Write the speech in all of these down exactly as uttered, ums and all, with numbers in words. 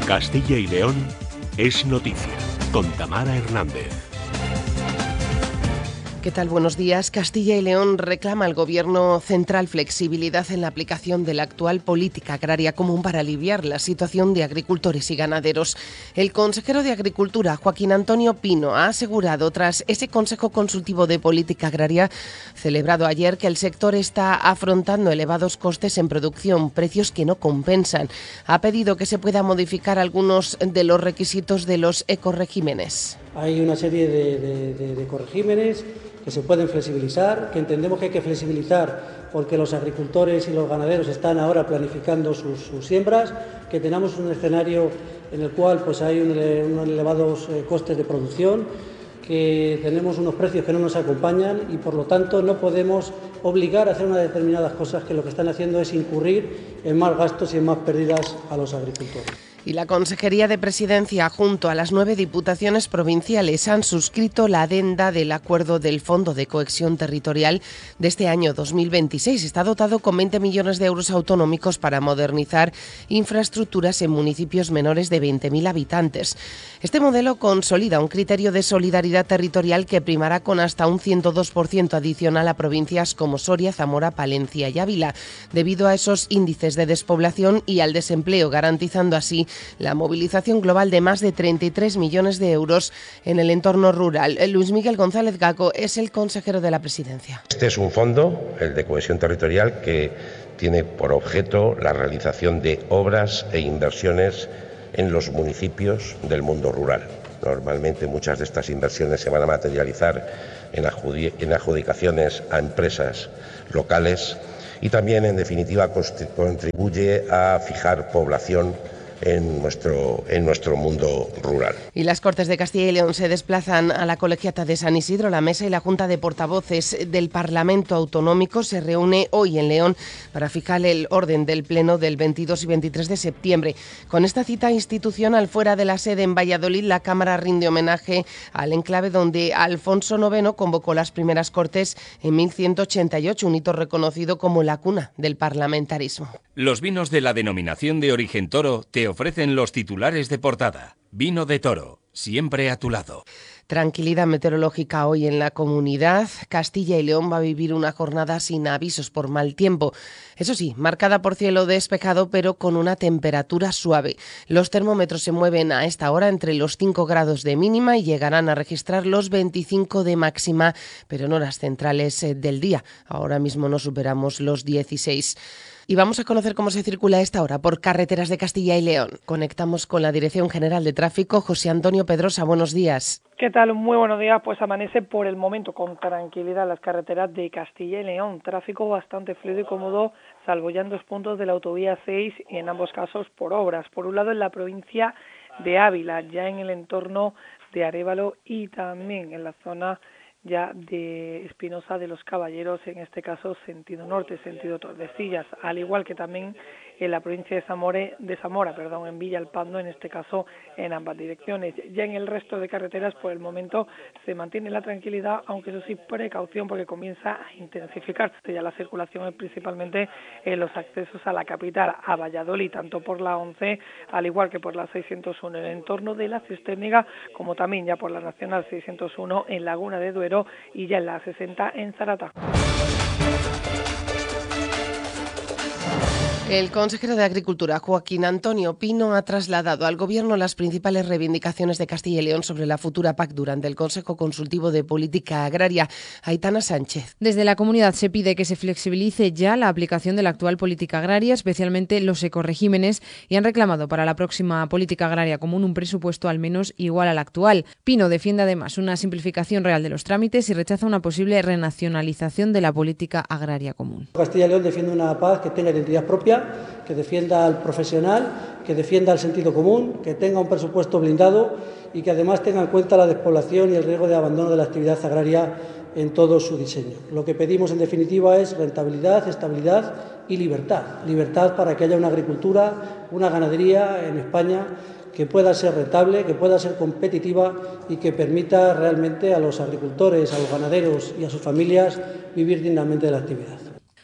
Castilla y León es noticia, con Tamara Hernández. ¿Qué tal? Buenos días. Castilla y León reclama al Gobierno central flexibilidad en la aplicación de la actual política agraria común para aliviar la situación de agricultores y ganaderos. El consejero de Agricultura, Joaquín Antonio Pino, ha asegurado tras ese Consejo Consultivo de Política Agraria celebrado ayer que el sector está afrontando elevados costes en producción, precios que no compensan. Ha pedido que se pueda modificar algunos de los requisitos de los ecoregímenes. Hay una serie de, de, de, de ecoregímenes que se pueden flexibilizar, que entendemos que hay que flexibilizar porque los agricultores y los ganaderos están ahora planificando sus, sus siembras, que tenemos un escenario en el cual pues, hay un, unos elevados eh, costes de producción, que tenemos unos precios que no nos acompañan y por lo tanto no podemos obligar a hacer unas determinadas cosas que lo que están haciendo es incurrir en más gastos y en más pérdidas a los agricultores. Y la Consejería de Presidencia, junto a las nueve diputaciones provinciales, han suscrito la adenda del acuerdo del Fondo de Cohesión Territorial de este año dos mil veintiséis. Está dotado con veinte millones de euros autonómicos para modernizar infraestructuras en municipios menores de veinte mil habitantes. Este modelo consolida un criterio de solidaridad territorial que primará con hasta un ciento dos por ciento adicional a provincias como Soria, Zamora, Palencia y Ávila, debido a esos índices de despoblación y al desempleo, garantizando así la movilización global de más de treinta y tres millones de euros en el entorno rural. Luis Miguel González Gago es el consejero de la Presidencia. Este es un fondo, el de cohesión territorial, que tiene por objeto la realización de obras e inversiones en los municipios del mundo rural. Normalmente muchas de estas inversiones se van a materializar en adjudicaciones a empresas locales y también, en definitiva, contribuye a fijar población en nuestro, en nuestro mundo rural. Y las Cortes de Castilla y León se desplazan a la Colegiata de San Isidro. La mesa y la Junta de Portavoces del Parlamento Autonómico se reúne hoy en León para fijar el orden del Pleno del veintidós y veintitrés de septiembre. Con esta cita institucional fuera de la sede en Valladolid, la Cámara rinde homenaje al enclave donde Alfonso noveno convocó las primeras Cortes en mil ciento ochenta y ocho, un hito reconocido como la cuna del parlamentarismo. Los vinos de la denominación de origen Toro te ofrecen los titulares de portada. Vino de Toro, siempre a tu lado. Tranquilidad meteorológica hoy en la comunidad. Castilla y León va a vivir una jornada sin avisos por mal tiempo. Eso sí, marcada por cielo despejado, pero con una temperatura suave. Los termómetros se mueven a esta hora entre los cinco grados de mínima y llegarán a registrar los veinticinco de máxima, pero en horas centrales del día. Ahora mismo no superamos los dieciséis. Y vamos a conocer cómo se circula a esta hora por carreteras de Castilla y León. Conectamos con la Dirección General de Tráfico. José Antonio Pedrosa, buenos días. ¿Qué tal? Muy buenos días. Pues amanece por el momento con tranquilidad las carreteras de Castilla y León. Tráfico bastante fluido y cómodo, salvo ya en dos puntos de la autovía seis y en ambos casos por obras. Por un lado en la provincia de Ávila, ya en el entorno de Arévalo y también en la zona ya de Espinosa de los Caballeros, en este caso sentido norte, sentido Tordesillas, al igual que también en la provincia de Zamora, de Zamora, perdón, en Villalpando, en este caso en ambas direcciones. Ya en el resto de carreteras por el momento se mantiene la tranquilidad, aunque eso sí precaución porque comienza a intensificarse ya la circulación, principalmente en los accesos a la capital, a Valladolid, tanto por la once al igual que por la seiscientos uno en el entorno de la Cisterniga, como también ya por la Nacional seiscientos uno en Laguna de Duero y ya en la sesenta en Zarata. El consejero de Agricultura, Joaquín Antonio Pino, ha trasladado al Gobierno las principales reivindicaciones de Castilla y León sobre la futura P A C durante el Consejo Consultivo de Política Agraria. Aitana Sánchez. Desde la comunidad se pide que se flexibilice ya la aplicación de la actual política agraria, especialmente los ecoregímenes, y han reclamado para la próxima política agraria común un presupuesto al menos igual al actual. Pino defiende además una simplificación real de los trámites y rechaza una posible renacionalización de la política agraria común. Castilla y León defiende una P A C que tenga identidad propia, que defienda al profesional, que defienda el sentido común, que tenga un presupuesto blindado y que además tenga en cuenta la despoblación y el riesgo de abandono de la actividad agraria en todo su diseño. Lo que pedimos en definitiva es rentabilidad, estabilidad y libertad. Libertad para que haya una agricultura, una ganadería en España que pueda ser rentable, que pueda ser competitiva y que permita realmente a los agricultores, a los ganaderos y a sus familias vivir dignamente de la actividad.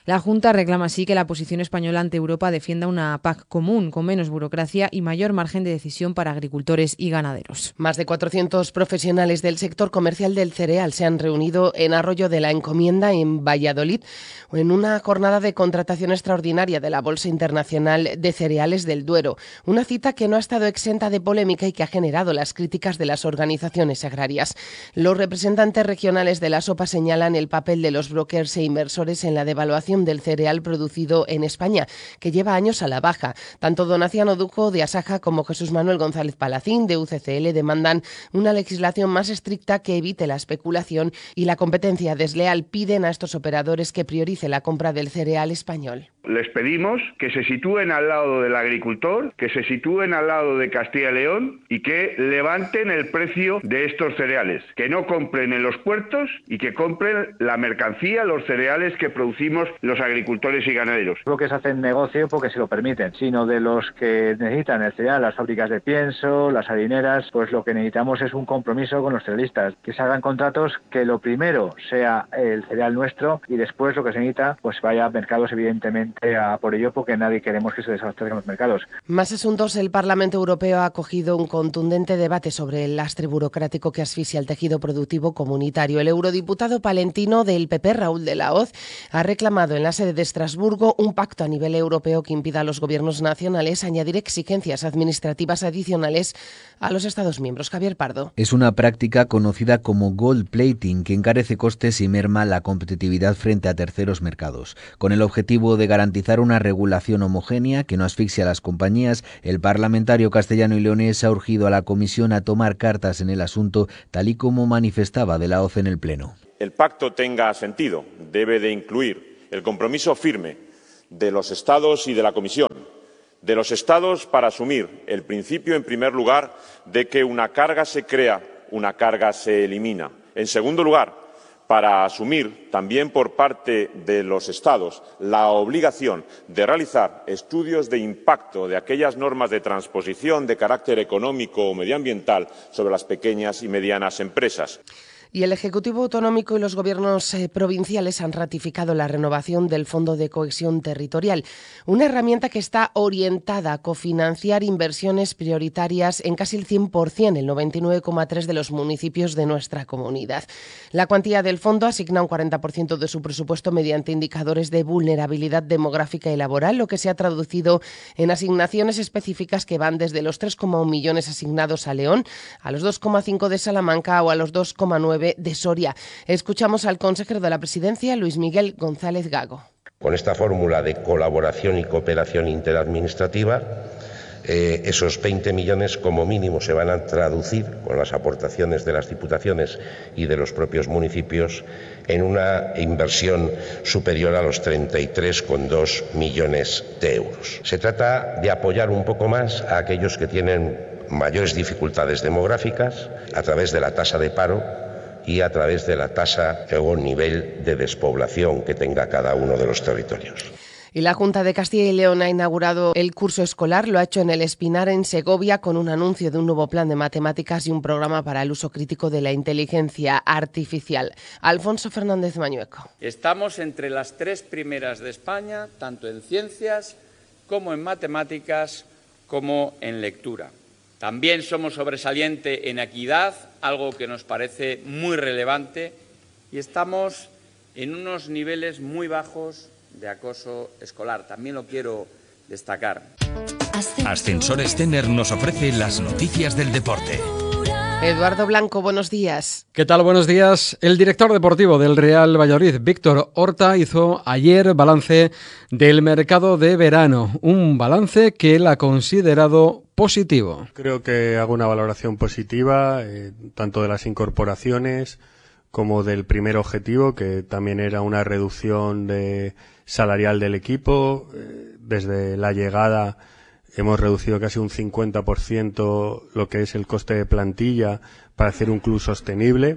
La Junta reclama así que la posición española ante Europa defienda una P A C común, con menos burocracia y mayor margen de decisión para agricultores y ganaderos. Más de cuatrocientos profesionales del sector comercial del cereal se han reunido en Arroyo de la Encomienda, en Valladolid, en una jornada de contratación extraordinaria de la Bolsa Internacional de Cereales del Duero. Una cita que no ha estado exenta de polémica y que ha generado las críticas de las organizaciones agrarias. Los representantes regionales de la SOPA señalan el papel de los brokers e inversores en la devaluación del cereal producido en España, que lleva años a la baja. Tanto Donaciano Duco de Asaja como Jesús Manuel González Palacín de U C C L demandan una legislación más estricta que evite la especulación y la competencia desleal. Piden a estos operadores que priorice la compra del cereal español. Les pedimos que se sitúen al lado del agricultor, que se sitúen al lado de Castilla y León y que levanten el precio de estos cereales, que no compren en los puertos y que compren la mercancía, los cereales que producimos los agricultores y ganaderos. Lo que se hace en negocio porque se lo permiten, sino de los que necesitan el cereal, las fábricas de pienso, las harineras, pues lo que necesitamos es un compromiso con los cerealistas, que se hagan contratos que lo primero sea el cereal nuestro y después lo que se necesita pues vaya a mercados evidentemente a por ello, porque nadie queremos que se desabastezcan los mercados. Más asuntos. El Parlamento Europeo ha acogido un contundente debate sobre el lastre burocrático que asfixia el tejido productivo comunitario. El eurodiputado palentino del P P, Raúl de la Hoz, ha reclamado en la sede de Estrasburgo un pacto a nivel europeo que impida a los gobiernos nacionales añadir exigencias administrativas adicionales a los Estados miembros. Javier Pardo. Es una práctica conocida como gold plating, que encarece costes y merma la competitividad frente a terceros mercados. Con el objetivo de garantizar una regulación homogénea que no asfixia a las compañías, el parlamentario castellano y leonés ha urgido a la Comisión a tomar cartas en el asunto, tal y como manifestaba de la Hoz en el Pleno. El pacto tenga sentido, debe de incluir el compromiso firme de los Estados y de la Comisión, de los Estados para asumir el principio, en primer lugar, de que una carga se crea, una carga se elimina. En segundo lugar, para asumir también por parte de los Estados la obligación de realizar estudios de impacto de aquellas normas de transposición de carácter económico o medioambiental sobre las pequeñas y medianas empresas. Y el Ejecutivo Autonómico y los gobiernos eh, provinciales han ratificado la renovación del Fondo de Cohesión Territorial, una herramienta que está orientada a cofinanciar inversiones prioritarias en casi el cien por ciento, el noventa y nueve coma tres por ciento de los municipios de nuestra comunidad. La cuantía del fondo asigna un cuarenta por ciento de su presupuesto mediante indicadores de vulnerabilidad demográfica y laboral, lo que se ha traducido en asignaciones específicas que van desde los tres coma uno millones asignados a León, a los dos coma cinco de Salamanca o a los dos coma nueve de Soria. Escuchamos al consejero de la Presidencia, Luis Miguel González Gago. Con esta fórmula de colaboración y cooperación interadministrativa, eh, esos veinte millones como mínimo se van a traducir con las aportaciones de las diputaciones y de los propios municipios en una inversión superior a los treinta y tres coma dos millones de euros. Se trata de apoyar un poco más a aquellos que tienen mayores dificultades demográficas a través de la tasa de paro y a través de la tasa o nivel de despoblación que tenga cada uno de los territorios. Y la Junta de Castilla y León ha inaugurado el curso escolar, lo ha hecho en el Espinar, en Segovia, con un anuncio de un nuevo plan de matemáticas y un programa para el uso crítico de la inteligencia artificial. Alfonso Fernández Mañueco. Estamos entre las tres primeras de España, tanto en ciencias como en matemáticas como en lectura. También somos sobresaliente en equidad, algo que nos parece muy relevante, y estamos en unos niveles muy bajos de acoso escolar. También lo quiero destacar. Ascensores Tener nos ofrece las noticias del deporte. Eduardo Blanco, buenos días. ¿Qué tal? Buenos días. El director deportivo del Real Valladolid, Víctor Horta, hizo ayer balance del mercado de verano. Un balance que él ha considerado positivo. Creo que hago una valoración positiva, eh, tanto de las incorporaciones como del primer objetivo, que también era una reducción de salarial del equipo. Eh, desde la llegada hemos reducido casi un cincuenta por ciento lo que es el coste de plantilla para hacer un club sostenible.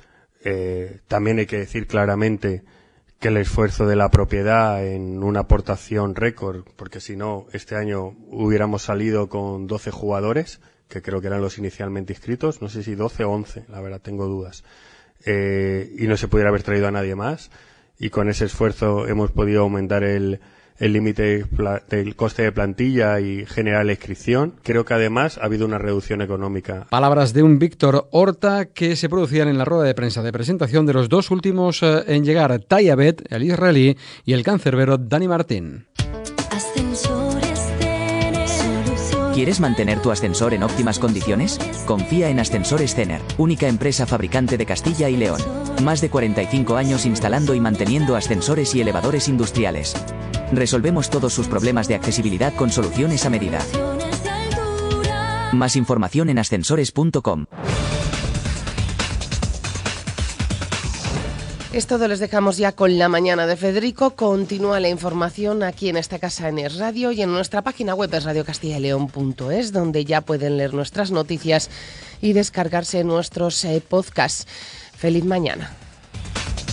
Eh, también hay que decir claramente que el esfuerzo de la propiedad en una aportación récord, porque si no, este año hubiéramos salido con doce jugadores, que creo que eran los inicialmente inscritos, no sé si doce o once, la verdad tengo dudas, eh, y no se pudiera haber traído a nadie más. y con ese esfuerzo hemos podido aumentar el el límite del coste de plantilla y generar la inscripción. Creo que además ha habido una reducción económica. Palabras de un Víctor Horta que se producían en la rueda de prensa de presentación de los dos últimos en llegar, Tayabet, el israelí, y el cancerbero Dani Martín. ¿Quieres mantener tu ascensor en óptimas condiciones? Confía en Ascensores Cener, única empresa fabricante de Castilla y León. Más de cuarenta y cinco años instalando y manteniendo ascensores y elevadores industriales. Resolvemos todos sus problemas de accesibilidad con soluciones a medida. Más información en ascensores punto com. Es todo, les dejamos ya con la mañana de Federico. Continúa la información aquí en esta casa en Es Radio y en nuestra página web es radio castilla y león punto es, donde ya pueden leer nuestras noticias y descargarse nuestros eh, podcasts. Feliz mañana.